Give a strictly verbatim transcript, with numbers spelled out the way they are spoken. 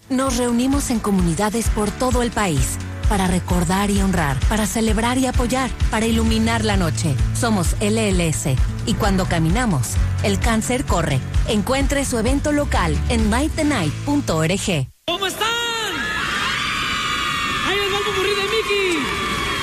Nos reunimos en comunidades por todo el país para recordar y honrar, para celebrar y apoyar, para iluminar la noche. Somos L L S y cuando caminamos, el cáncer corre. Encuentre su evento local en might the night punto org. ¿Cómo están? ¡Ahí les va el popurrí de Mickey!